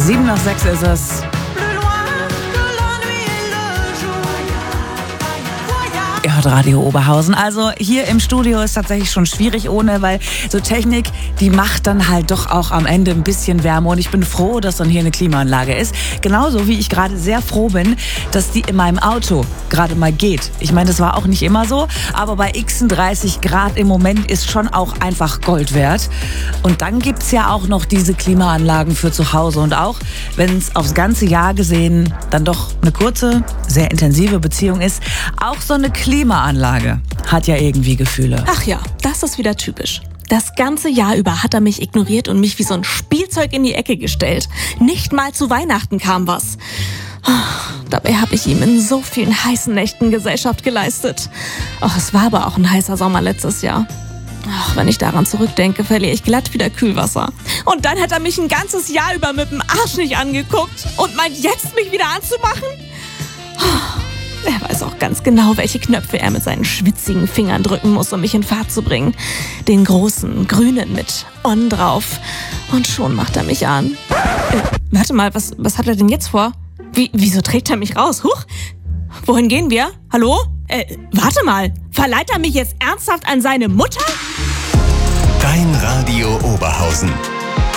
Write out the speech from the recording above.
7:06 ist es. Ihr hört Radio Oberhausen. Also hier im Studio ist tatsächlich schon schwierig ohne, weil so Technik, die macht dann halt doch auch am Ende ein bisschen Wärme. Und ich bin froh, dass dann hier eine Klimaanlage ist. Genauso wie ich gerade sehr froh bin, dass die in meinem Auto gerade mal geht. Ich meine, das war auch nicht immer so, aber bei 30 Grad im Moment ist schon auch einfach Gold wert. Und dann gibt's ja auch noch diese Klimaanlagen für zu Hause. Und auch wenn es aufs ganze Jahr gesehen dann doch eine kurze, sehr intensive Beziehung ist, auch so eine Klimaanlage hat ja irgendwie Gefühle. Ach ja, das ist wieder typisch. Das ganze Jahr über hat er mich ignoriert und mich wie so ein Spielzeug in die Ecke gestellt. Nicht mal zu Weihnachten kam was. Dabei habe ich ihm in so vielen heißen Nächten Gesellschaft geleistet. Es war aber auch ein heißer Sommer letztes Jahr. Wenn ich daran zurückdenke, verliere ich glatt wieder Kühlwasser. Und dann hat er mich ein ganzes Jahr über mit dem Arsch nicht angeguckt und meint jetzt, mich wieder anzumachen? Er weiß auch ganz genau, welche Knöpfe er mit seinen schwitzigen Fingern drücken muss, um mich in Fahrt zu bringen. Den großen, grünen mit On drauf. Und schon macht er mich an. Warte mal, was hat er denn jetzt vor? Wieso trägt er mich raus? Huch! Wohin gehen wir? Hallo? Warte mal. Verleiht er mich jetzt ernsthaft an seine Mutter? Dein Radio Oberhausen.